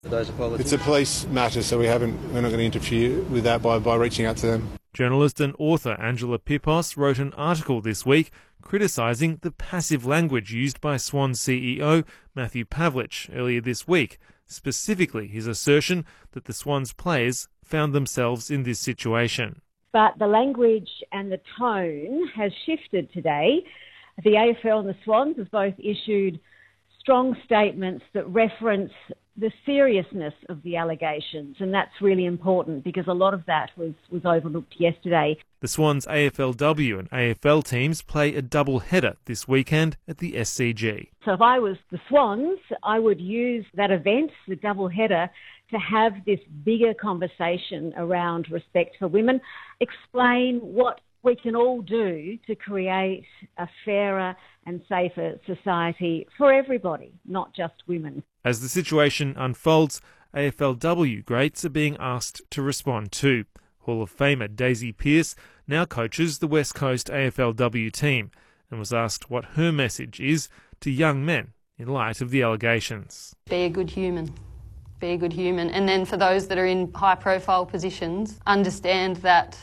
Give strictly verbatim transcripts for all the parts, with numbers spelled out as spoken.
Those apologies. It's a police matter, so we haven't, we're not going to interfere with that by, by reaching out to them. Journalist and author Angela Pipos wrote an article this week criticising the passive language used by Swans C E O Matthew Pavlich earlier this week, specifically his assertion that the Swans players found themselves in this situation. But the language and the tone has shifted today. The A F L and the Swans have both issued strong statements that reference the seriousness of the allegations, and that's really important because a lot of that was, was overlooked yesterday. The Swans A F L W and A F L teams play a double header this weekend at the S C G. So if I was the Swans, I would use that event, the double header, to have this bigger conversation around respect for women, explain what we can all do to create a fairer and safer society for everybody, not just women. As the situation unfolds, A F L W greats are being asked to respond too. Hall of Famer Daisy Pearce now coaches the West Coast A F L W team and was asked what her message is to young men in light of the allegations. Be a good human. Be a good human. And then for those that are in high-profile positions, understand that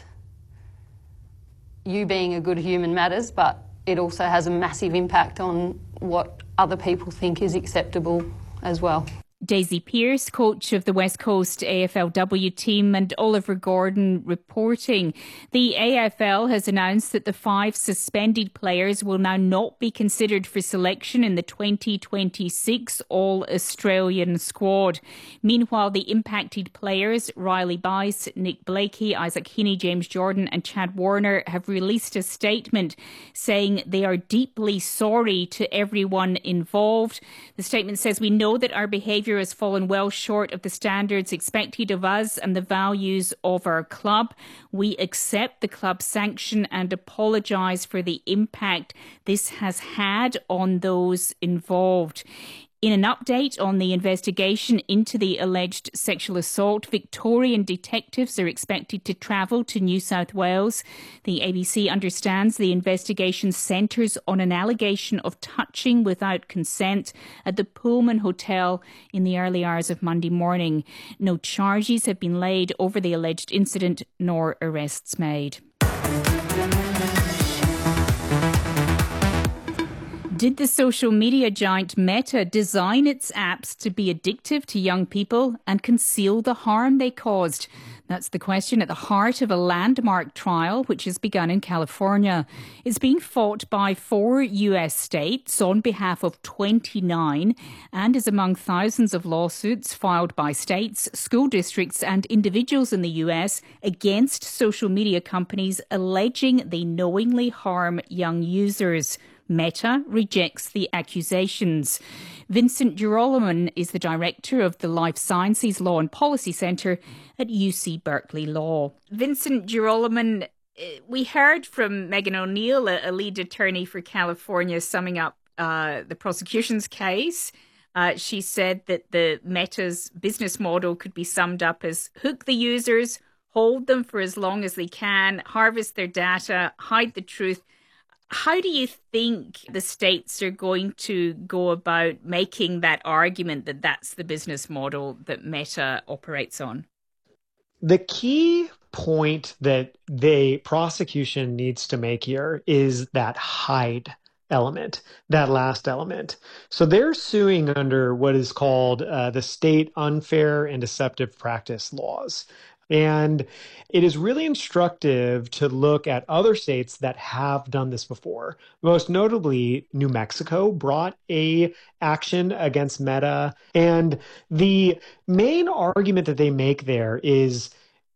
you being a good human matters, but it also has a massive impact on what other people think is acceptable as well. Daisy Pearce, coach of the West Coast A F L W team, and Oliver Gordon reporting. The A F L has announced that the five suspended players will now not be considered for selection in the twenty twenty-six All-Australian squad. Meanwhile, the impacted players, Riley Bice, Nick Blakey, Isaac Heaney, James Jordan and Chad Warner, have released a statement saying they are deeply sorry to everyone involved. The statement says, "We know that our behaviour has fallen well short of the standards expected of us and the values of our club. We accept the club sanction and apologise for the impact this has had on those involved." In an update on the investigation into the alleged sexual assault, Victorian detectives are expected to travel to New South Wales. The A B C understands the investigation centres on an allegation of touching without consent at the Pullman Hotel in the early hours of Monday morning. No charges have been laid over the alleged incident, nor arrests made. Did the social media giant Meta design its apps to be addictive to young people and conceal the harm they caused? That's the question at the heart of a landmark trial which has begun in California. It's being fought by four U S states on behalf of twenty-nine and is among thousands of lawsuits filed by states, school districts and individuals in the U S against social media companies alleging they knowingly harm young users. Meta rejects the accusations. Vincent Girolamo is the director of the Life Sciences Law and Policy Centre at U C Berkeley Law. Vincent Girolamo, we heard from Megan O'Neill, a lead attorney for California, summing up uh, the prosecution's case. Uh, she said that the Meta's business model could be summed up as hook the users, hold them for as long as they can, harvest their data, hide the truth. How do you think the states are going to go about making that argument that that's the business model that Meta operates on? The key point that the prosecution needs to make here is that hide element, that last element. So they're suing under what is called uh, the state unfair and deceptive practice laws. And it is really instructive to look at other states that have done this before. Most notably, New Mexico brought a action against Meta. And the main argument that they make there is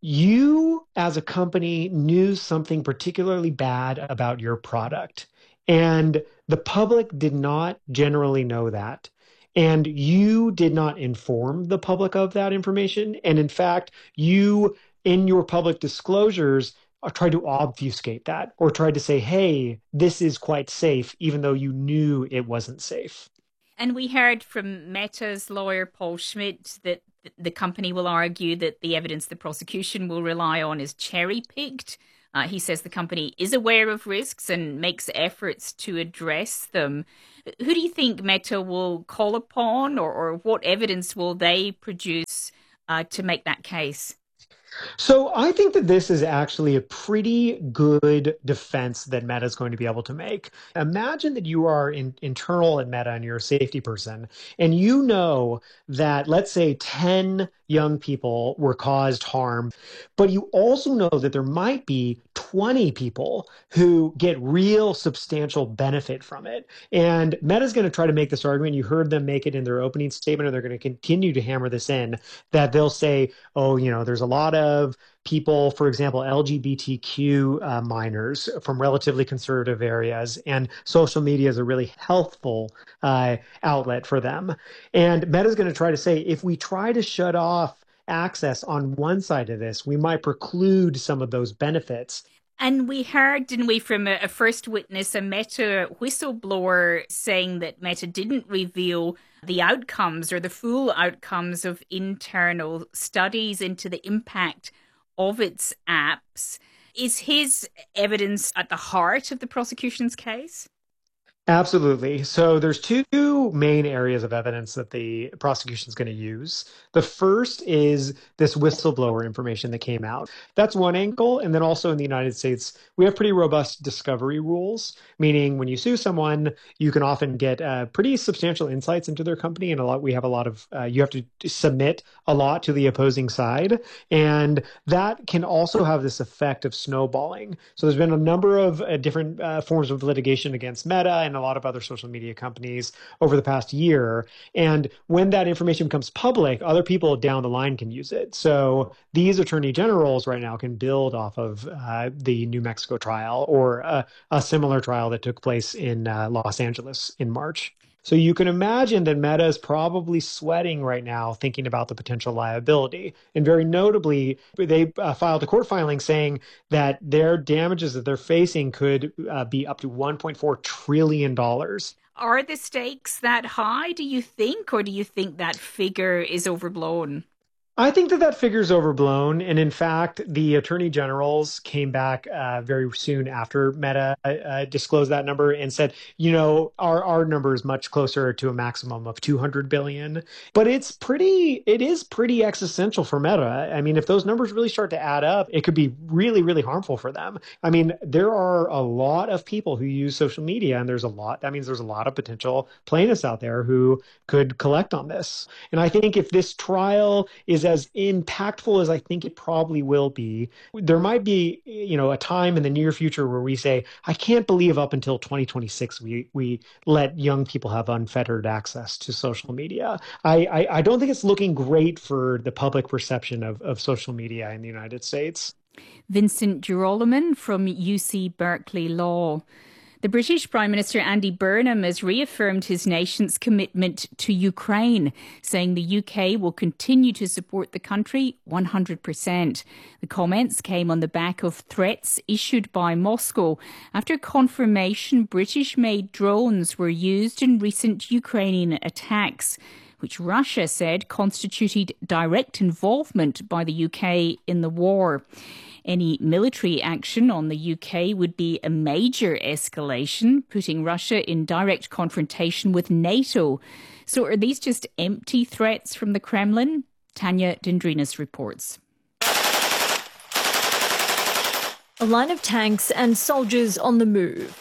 you as a company knew something particularly bad about your product. And the public did not generally know that. And you did not inform the public of that information. And in fact, you, in your public disclosures, tried to obfuscate that or tried to say, hey, this is quite safe, even though you knew it wasn't safe. And we heard from Meta's lawyer, Paul Schmidt, that the company will argue that the evidence the prosecution will rely on is cherry-picked. Uh, he says the company is aware of risks and makes efforts to address them. Who do you think Meta will call upon, or, or what evidence will they produce uh, to make that case? So I think that this is actually a pretty good defense that Meta is going to be able to make. Imagine that you are in, internal at Meta and you're a safety person, and you know that, let's say, ten young people were caused harm, but you also know that there might be twenty people who get real substantial benefit from it. And Meta's going to try to make this argument. You heard them make it in their opening statement, and they're going to continue to hammer this in, that they'll say, oh, you know, there's a lot of people, for example, L G B T Q uh, minors from relatively conservative areas, and social media is a really healthful uh, outlet for them. And Meta's going to try to say, if we try to shut off access on one side of this, we might preclude some of those benefits. And we heard, didn't we, from a, a first witness, a Meta whistleblower, saying that Meta didn't reveal the outcomes or the full outcomes of internal studies into the impact of its apps. Is his evidence at the heart of the prosecution's case? Absolutely. So there's two main areas of evidence that the prosecution is going to use. The first is this whistleblower information that came out. That's one angle. And then also in the United States, we have pretty robust discovery rules, meaning when you sue someone, you can often get uh, pretty substantial insights into their company. And a lot, we have a lot of, uh, you have to submit a lot to the opposing side. And that can also have this effect of snowballing. So there's been a number of uh, different uh, forms of litigation against Meta and a lot of other social media companies over the past year. And when that information becomes public, other people down the line can use it. So these attorney generals right now can build off of uh, the New Mexico trial, or a, a similar trial that took place in uh, Los Angeles in March. So you can imagine that Meta is probably sweating right now, thinking about the potential liability. And very notably, they uh, filed a court filing saying that their damages that they're facing could uh, be up to one point four trillion dollars. Are the stakes that high, do you think, or do you think that figure is overblown? I think that that figure is overblown. And in fact, the attorney generals came back uh, very soon after Meta uh, disclosed that number and said, you know, our, our number is much closer to a maximum of two hundred billion. But it's pretty, it is pretty existential for Meta. I mean, if those numbers really start to add up, it could be really, really harmful for them. I mean, there are a lot of people who use social media, and there's a lot, that means there's a lot of potential plaintiffs out there who could collect on this. And I think if this trial is as impactful as I think it probably will be, there might be, you know, a time in the near future where we say, I can't believe up until twenty twenty-six we we let young people have unfettered access to social media. I, I, I don't think it's looking great for the public perception of, of social media in the United States. Vincent Girolamo from U C Berkeley Law. The British Prime Minister Andy Burnham has reaffirmed his nation's commitment to Ukraine, saying the U K will continue to support the country one hundred percent. The comments came on the back of threats issued by Moscow after confirmation British-made drones were used in recent Ukrainian attacks, which Russia said constituted direct involvement by the U K in the war. Any military action on the U K would be a major escalation, putting Russia in direct confrontation with NATO. So are these just empty threats from the Kremlin? Tanya Dendrinos reports. A line of tanks and soldiers on the move.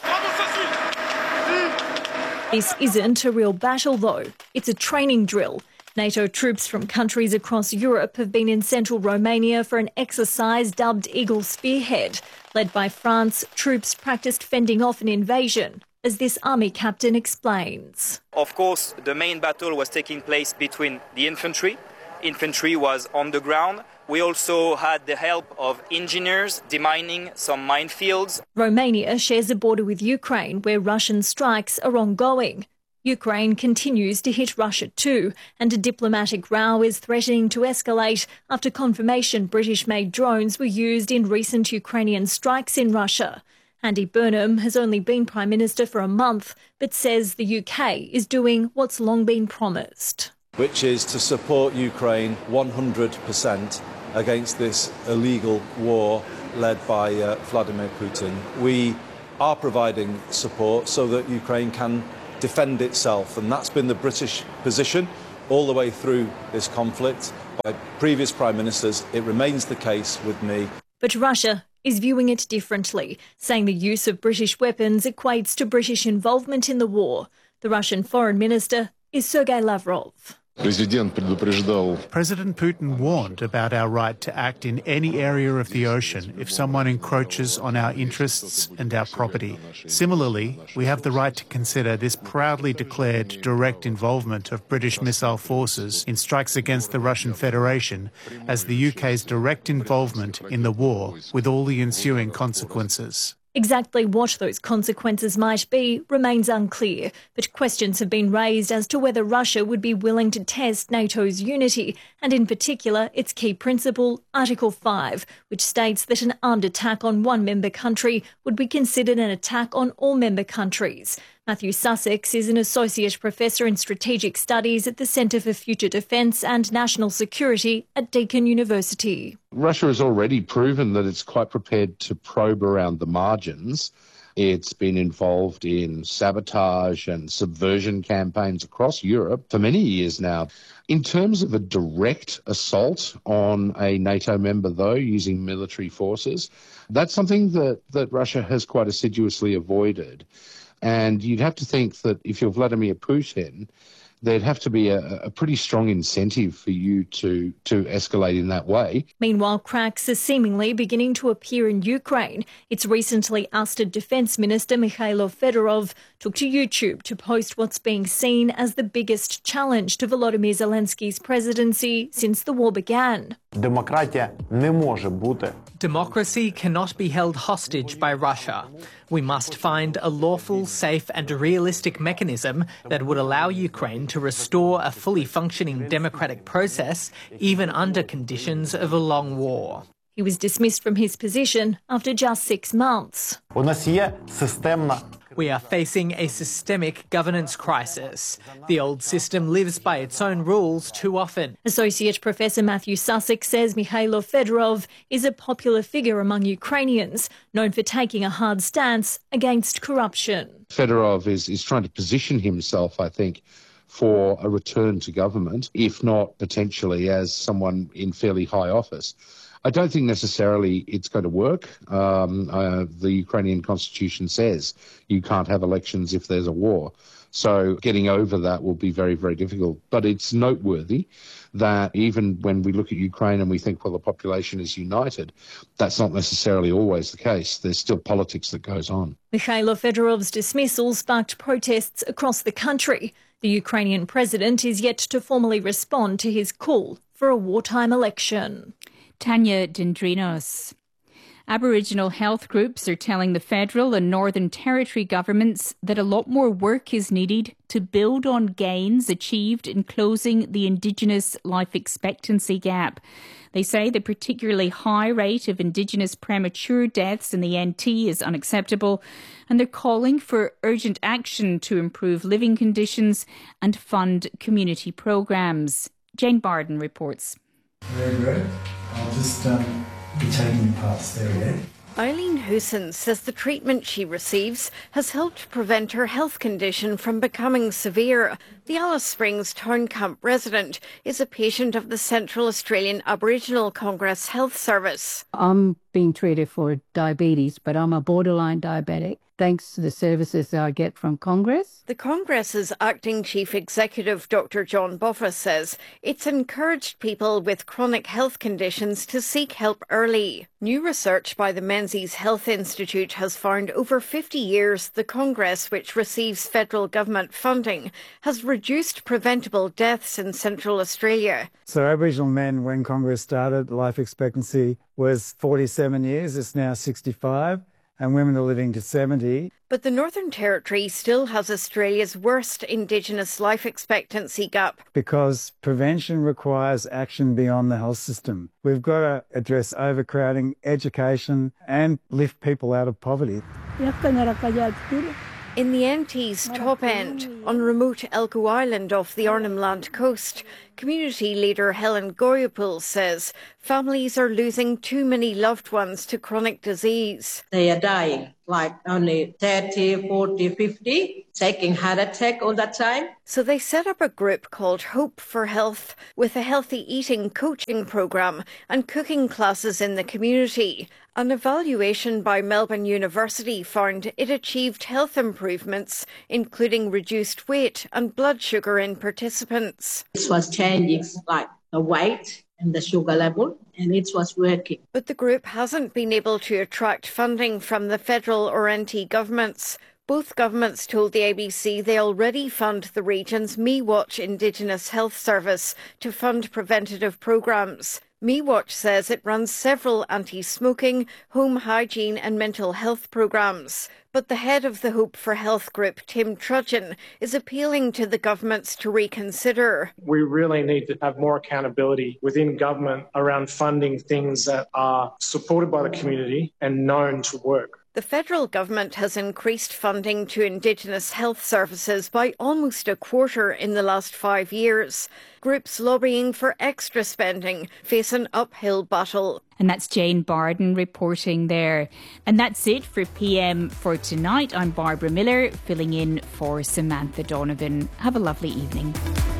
This isn't a real battle, though. It's a training drill. NATO troops from countries across Europe have been in central Romania for an exercise dubbed Eagle Spearhead. Led by France, troops practiced fending off an invasion, as this army captain explains. Of course, the main battle was taking place between the infantry. Infantry was on the ground. We also had the help of engineers demining some minefields. Romania shares a border with Ukraine, where Russian strikes are ongoing. Ukraine continues to hit Russia too, and a diplomatic row is threatening to escalate after confirmation British-made drones were used in recent Ukrainian strikes in Russia. Andy Burnham has only been Prime Minister for a month, but says the U K is doing what's long been promised, which is to support Ukraine one hundred percent against this illegal war led by uh, Vladimir Putin. We are providing support so that Ukraine can defend itself, and that's been the British position all the way through this conflict. By previous prime ministers, it remains the case with me. But Russia is viewing it differently, saying the use of British weapons equates to British involvement in the war. The Russian foreign minister is Sergei Lavrov. President Putin warned about our right to act in any area of the ocean if someone encroaches on our interests and our property. Similarly, we have the right to consider this proudly declared direct involvement of British missile forces in strikes against the Russian Federation as the U K's direct involvement in the war, with all the ensuing consequences. Exactly what those consequences might be remains unclear, but questions have been raised as to whether Russia would be willing to test NATO's unity, and in particular its key principle, Article five, which states that an armed attack on one member country would be considered an attack on all member countries. Matthew Sussex is an Associate Professor in Strategic Studies at the Centre for Future Defence and National Security at Deakin University. Russia has already proven that it's quite prepared to probe around the margins. It's been involved in sabotage and subversion campaigns across Europe for many years now. In terms of a direct assault on a NATO member, though, using military forces, that's something that, that Russia has quite assiduously avoided. And you'd have to think that if you're Vladimir Putin, there'd have to be a, a pretty strong incentive for you to, to escalate in that way. Meanwhile, cracks are seemingly beginning to appear in Ukraine. Its recently ousted Defence Minister Mikhailo Fedorov took to YouTube to post what's being seen as the biggest challenge to Volodymyr Zelensky's presidency since the war began. Democracy cannot be held hostage by Russia. We must find a lawful, safe and realistic mechanism that would allow Ukraine to restore a fully functioning democratic process, even under conditions of a long war. He was dismissed from his position after just six months. We are facing a systemic governance crisis. The old system lives by its own rules too often. Associate Professor Matthew Sussex says Mikhailo Fedorov is a popular figure among Ukrainians, known for taking a hard stance against corruption. Fedorov is, is trying to position himself, I think, for a return to government, if not potentially as someone in fairly high office. I don't think necessarily it's going to work. Um, uh, the Ukrainian constitution says you can't have elections if there's a war. So getting over that will be very, very difficult. But it's noteworthy that even when we look at Ukraine and we think, well, the population is united, that's not necessarily always the case. There's still politics that goes on. Mikhailo Fedorov's dismissal sparked protests across the country. The Ukrainian president is yet to formally respond to his call for a wartime election. Tanya Dendrinos. Aboriginal health groups are telling the federal and Northern Territory governments that a lot more work is needed to build on gains achieved in closing the Indigenous life expectancy gap. They say the particularly high rate of Indigenous premature deaths in the N T is unacceptable, and they're calling for urgent action to improve living conditions and fund community programs. Jane Barden reports. Very good. I'll just um, be taking the parts there, yeah? Eileen Hoosen says the treatment she receives has helped prevent her health condition from becoming severe. The Alice Springs Town Camp resident is a patient of the Central Australian Aboriginal Congress Health Service. I'm being treated for diabetes, but I'm a borderline diabetic, thanks to the services I get from Congress. The Congress's acting chief executive, Doctor John Boffa, says it's encouraged people with chronic health conditions to seek help early. New research by the Menzies Health Institute has found over fifty years the Congress, which receives federal government funding, has reduced preventable deaths in Central Australia. So Aboriginal men, when Congress started, life expectancy was forty-seven years. It's now sixty-five. And women are living to seventy. But the Northern Territory still has Australia's worst Indigenous life expectancy gap. Because prevention requires action beyond the health system. We've got to address overcrowding, education, and lift people out of poverty. In the N T's top end, on remote Elcho Island off the Arnhem Land coast, Community leader Helen Goyapul says families are losing too many loved ones to chronic disease. They are dying, like only thirty, forty, fifty, taking heart attack all the time. So they set up a group called Hope for Health with a healthy eating coaching program and cooking classes in the community. An evaluation by Melbourne University found it achieved health improvements, including reduced weight and blood sugar in participants. This was changing like the weight and the sugar level, and it was working. But the group hasn't been able to attract funding from the federal or N T governments. Both governments told the A B C they already fund the region's MeWatch Indigenous Health Service to fund preventative programmes. MeWatch says it runs several anti-smoking, home hygiene and mental health programmes. But the head of the Hope for Health group, Tim Trudgeon, is appealing to the governments to reconsider. We really need to have more accountability within government around funding things that are supported by the community and known to work. The federal government has increased funding to Indigenous health services by almost a quarter in the last five years. Groups lobbying for extra spending face an uphill battle. And that's Jane Barden reporting there. And that's it for P M for tonight. I'm Barbara Miller, filling in for Samantha Donovan. Have a lovely evening.